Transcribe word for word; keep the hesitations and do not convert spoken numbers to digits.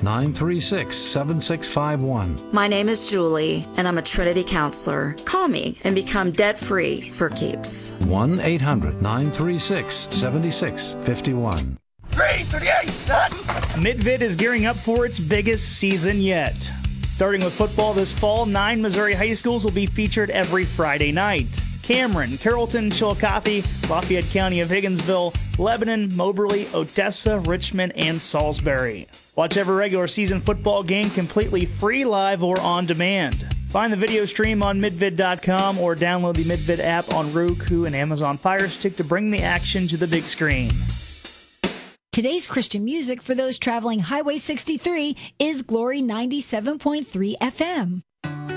nine three six, seven six five one. My name is Julie, and I'm a Trinity counselor. Call me and become debt-free for keeps. one eight hundred, nine three six, seven six five one. Three to the eight, son! Midvid is gearing up for its biggest season yet. Starting with football this fall, nine Missouri high schools will be featured every Friday night. Cameron, Carrollton, Chillicothe, Lafayette County of Higginsville, Lebanon, Moberly, Odessa, Richmond, and Salisbury. Watch every regular season football game completely free, live, or on demand. Find the video stream on midvid dot com or download the Midvid app on Roku and Amazon Fire Stick to bring the action to the big screen. Today's Christian music for those traveling Highway sixty-three is Glory ninety-seven point three F M.